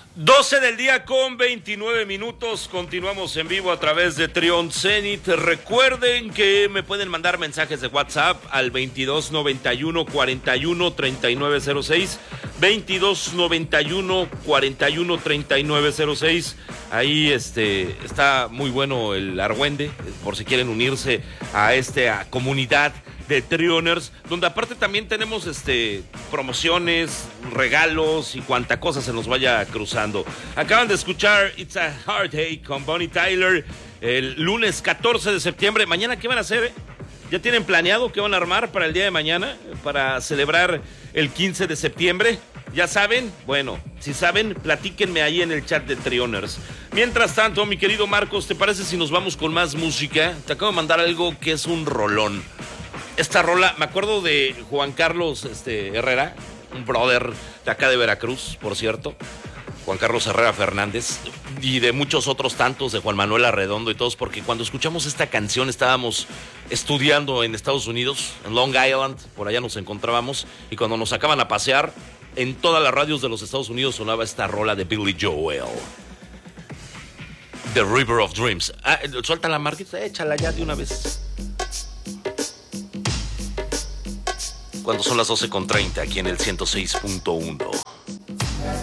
12 del día con 29 minutos. Continuamos en vivo a través de Trión Zenit. Recuerden que me pueden mandar mensajes de WhatsApp al 2291 41 3906. 2291 41 3906. Ahí está muy bueno el argüende, por si quieren unirse a esta comunidad de Trioners, donde aparte también tenemos promociones, regalos y cuanta cosa se nos vaya cruzando. Acaban de escuchar It's a Hard Day con Bonnie Tyler el lunes 14 de septiembre. ¿Mañana qué van a hacer? ¿Ya tienen planeado qué van a armar para el día de mañana? Para celebrar el 15 de septiembre. ¿Ya saben? Bueno, si saben, platíquenme ahí en el chat de Trioners. Mientras tanto, mi querido Marcos, ¿te parece si nos vamos con más música? Te acabo de mandar algo que es un rolón. Esta rola, me acuerdo de Juan Carlos Herrera, un brother de acá de Veracruz, por cierto, Juan Carlos Herrera Fernández, y de muchos otros tantos, de Juan Manuel Arredondo y todos, porque cuando escuchamos esta canción estábamos estudiando en Estados Unidos, en Long Island, por allá nos encontrábamos, y cuando nos sacaban a pasear, en todas las radios de los Estados Unidos sonaba esta rola de Billy Joel, The River of Dreams. Suéltala, Marquita, échala ya de una vez. Cuando son las 12:30 aquí en el 106.1.